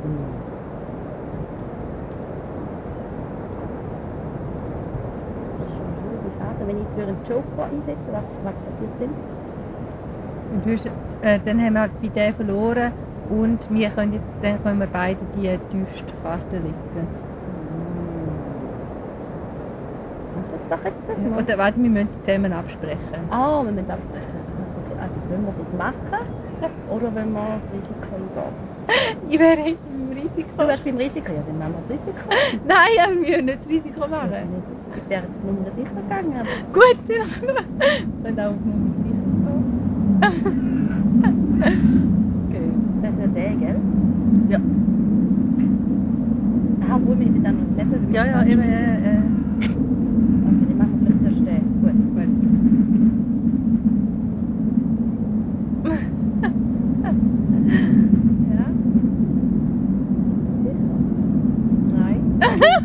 Das ist schon eine schwierige Phase. Wenn ich jetzt einen Joker einsetze, was passiert dann? Und dann haben wir halt bei dem verloren und dann können wir beide die tiefste Karte legen. Mach ich doch jetzt das mal. Oder warte, wir müssen es zusammen absprechen. Ah, wir müssen es absprechen. Okay, also wollen wir das machen oder wollen wir das Risiko eingehen? Ich wäre echt beim Risiko. Du wärst beim Risiko? Ja, dann machen wir das Risiko. Nein, aber wir müssen nicht das Risiko machen. Ich wäre jetzt auf Nummer sicher gegangen. Aber Gut, dann können wir auch auf Nummer sicher gehen. das ist ja der, gell? Ja. Ah, obwohl wir dann noch das Level Ja, ja, eben. Okay, dann machen wir vielleicht zuerst den. Gut. Ja. Sicher? Nein.